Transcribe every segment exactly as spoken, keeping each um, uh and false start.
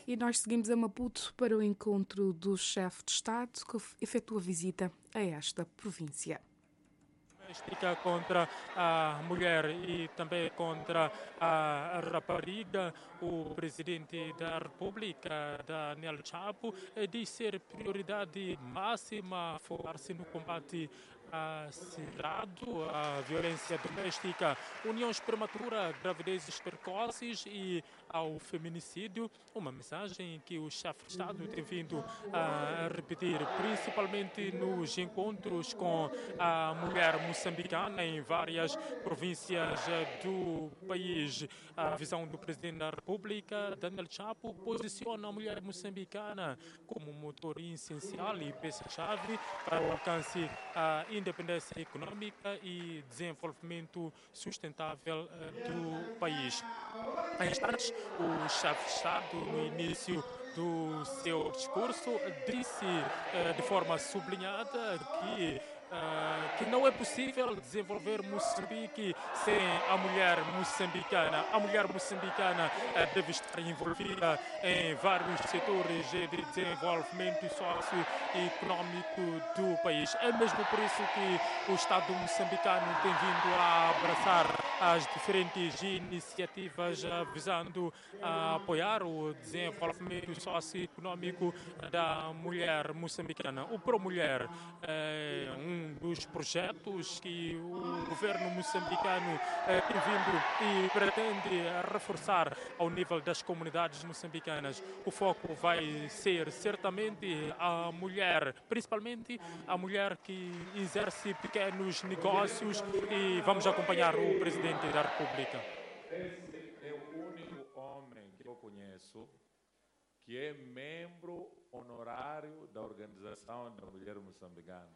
E nós seguimos a Maputo para o encontro do chefe de Estado que efetua visita a esta província. Doméstica contra a mulher e também contra a rapariga. O presidente da República, Daniel Chapo, diz ser prioridade máxima focar-se no combate acirrado à violência doméstica, uniões prematuras, gravidezes precoces e ao feminicídio. Uma mensagem que o chefe de Estado tem vindo a repetir, principalmente nos encontros com a mulher moçambicana em várias províncias do país. A visão do presidente da República, Daniel Chapo, posiciona a mulher moçambicana como motor essencial e peça-chave para o alcance da independência econômica e desenvolvimento sustentável do país. Em instantes, o chefe de Estado, no início do seu discurso, disse de forma sublinhada que Uh, que não é possível desenvolver Moçambique sem a mulher moçambicana. A mulher moçambicana uh, deve estar envolvida em vários setores de desenvolvimento socioeconômico do país. É mesmo por isso que o Estado moçambicano tem vindo a abraçar as diferentes iniciativas uh, visando a apoiar o desenvolvimento socioeconômico da mulher moçambicana. O Pro Mulher é um dos projetos que o governo moçambicano eh, tem vindo e pretende reforçar ao nível das comunidades moçambicanas. O foco vai ser certamente a mulher, principalmente a mulher que exerce pequenos negócios, e vamos acompanhar o presidente da República. Esse é o único homem que eu conheço que é membro honorário da Organização da Mulher Moçambicana.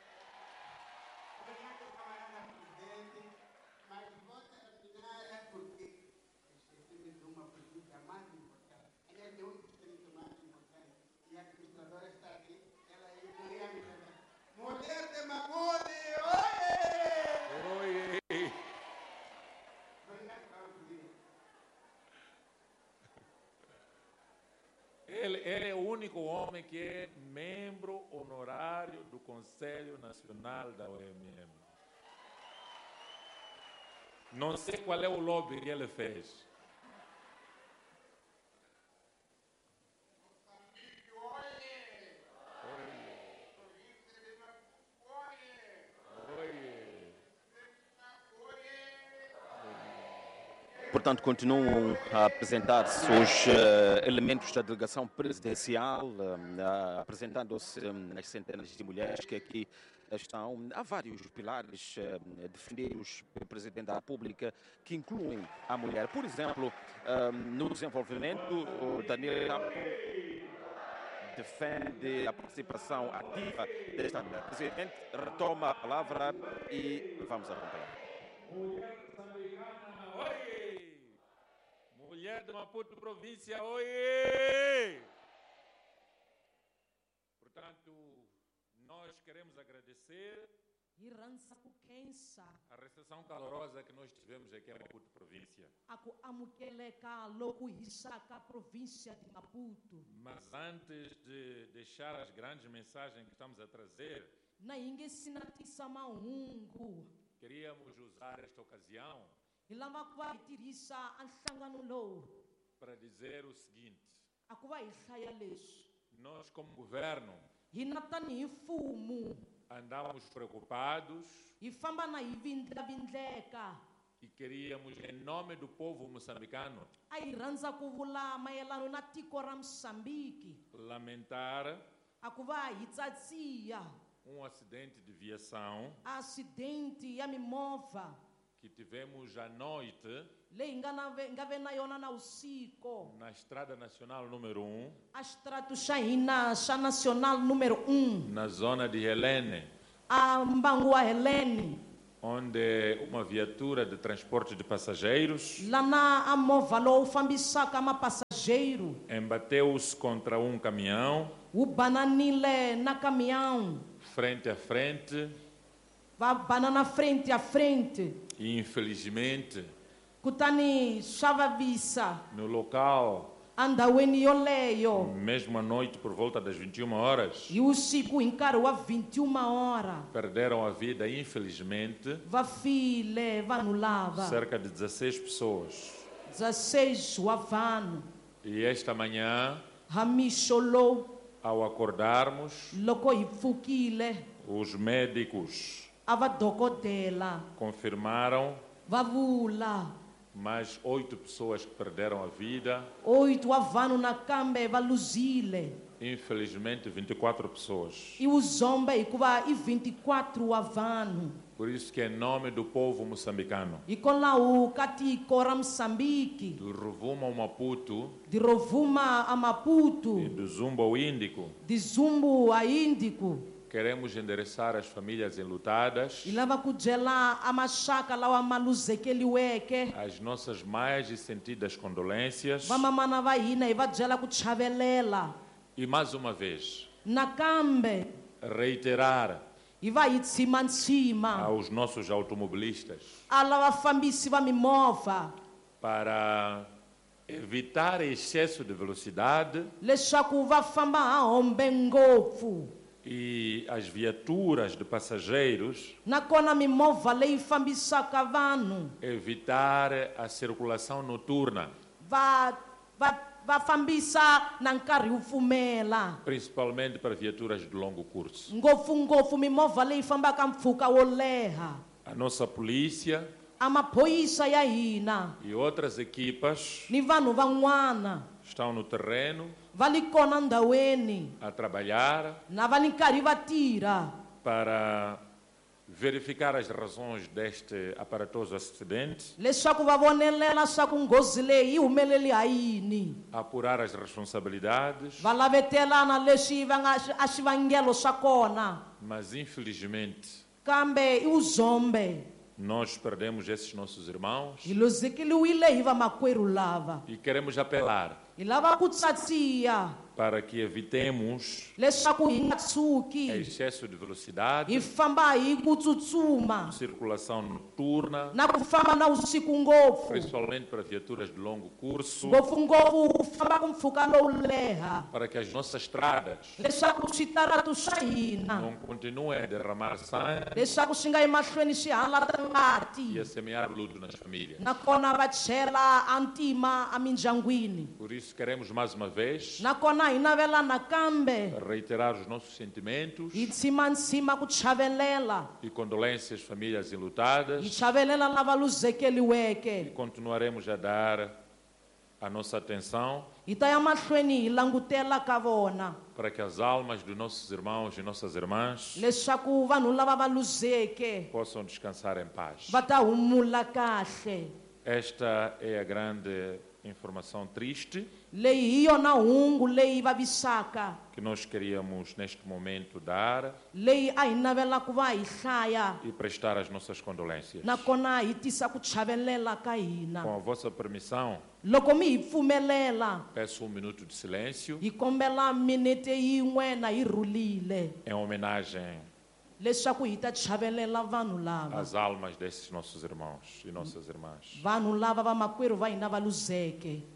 Obrigado, camarada presidente, mas vou terminar porque esqueci de uma pergunta mais importante. Aliás, é um distrito mais importante. E a administradora está aqui, ela ia me lembrar. Mulher de Maputo, oiê! Oiê! Obrigado, presidente. Ele, ele é o único homem que é membro honorário do Conselho Nacional da O M M. Não sei qual é o lobby que ele fez. Portanto, continuam a apresentar-se os uh, elementos da delegação presidencial, uh, apresentando-se um, as centenas de mulheres que aqui estão. Há vários pilares uh, defendidos pelo Presidente da República que incluem a mulher. Por exemplo, uh, no desenvolvimento, o Daniel Chapo defende a participação ativa desta mulher. O Presidente retoma a palavra e vamos acompanhar. Mulher de Maputo, província, oiê! Portanto, nós queremos agradecer a recepção calorosa que nós tivemos aqui em Maputo, província. Mas antes de deixar as grandes mensagens que estamos a trazer, queríamos usar esta ocasião para dizer o seguinte: nós, como governo, andávamos preocupados e queríamos, em nome do povo moçambicano, lamentar um acidente de viação que tivemos à noite na Estrada Nacional número um, na zona de Helene, onde uma viatura de transporte de passageiros embateu-se contra um caminhão, frente a frente, banana frente a frente. E infelizmente, Kutani Chavavisa, no local andhaweni yoleyo mesmo à noite por volta das vinte e uma horas, hi usiku hi nkarhi wa vinte e uma hora perderam a vida, infelizmente, va file vanhu lava cerca de dezesseis pessoas. dezesseis wa vanhu E esta manhã, ha mixo lowu ao acordarmos, loko hi pfukile os médicos a va dokodela confirmaram va vula mais oito pessoas que perderam a vida. oito wa vanhu nakambe va luzile Infelizmente, vinte e quatro pessoas. i uzombe hikuva i vinte e quatro wa vanhu Por isso que, em nome do povo moçambicano, hikwalaho ka tiko ra Moçambique do Rovuma ao Maputo di rovuma a Maputo e do Zumba ao Índico, di Zumbu a Índico queremos endereçar as famílias enlutadas hi lava ku byela a maxaka lawa ma luzekeliweke as nossas mais sentidas condolências vamamana va hina hi va byela ku chavelela e, mais uma vez, nakambe reiterar hi va hi tshimantsima aos nossos automobilistas a lava fambisi va mimovha para evitar excesso de velocidade leswaku va famba ha hombe ngopfu e as viaturas de passageiros nakona mimovha leyi fambisaka vanhu evitar a circulação noturna, va va va fambisa na nkarhi wu pfumela principalmente para viaturas de longo curso. ngopfungopfu mimovha leyi fambaka mpfhuka wo leha A nossa polícia a maphoyisa ya hina e outras equipas ni vanhu van'wana estão no terreno va li kona ndhaweni a trabalhar na va li karhi va tirha para verificar as razões deste aparatoso acidente, leswaku va vonelela swa ku nghozi leyi yi humeleli ha yini apurar as responsabilidades, va lavetelana leswi va nga a swivangelo swa kona mas infelizmente kambe i uzombe nós perdemos esses nossos irmãos hi luzekeliwile hi vamakwerhu lava e queremos apelar hi lava ku tsatsiya para que evitemos leswaku hi nga tshuki excesso de velocidade, hi famba hi ku tsutsuma circulação noturna, na ku famba na usiku ngopfu principalmente para viaturas de longo curso, ngopfungopfu ku famba ku mpfhuka lowu leha para que as nossas estradas leswaku switaratu swa hina não continuem a derramar sangue leswaku swi nga yi mahlweni swi halata e ngati a semear luto nas famílias. nakona va chela a ntima emindyangwini Por isso queremos mais uma vez nakona hi navela nakambe reiterar os nossos sentimentos hi tshimantsima ku chavelela e condolências às famílias hi enlutadas chavelela lava e luzekeliweke continuaremos a dar a nossa atenção hi ta ya mahlweni hi langutela ka vona para que as almas dos nossos irmãos e nossas irmãs leswaku vanhu lava va luzeke possam descansar em paz. va ta humula kahle Esta é a grande informação triste leyi hi yona hungu leyi vavisaka que nós queríamos neste momento dar leyi a hi navela ku va hi hlaya e prestar as nossas condolências. nakona hi tisa ku chavelela ka hina Com a vossa permissão, loko mi hi pfumelela peço um minuto de silêncio hi kombela minete yin'we na hi rhulile em homenagem leswaku hi ta chavelela vanhu lava às almas desses nossos irmãos e nossas irmãs. vanhu lava vamakwerhu va hina va luzeke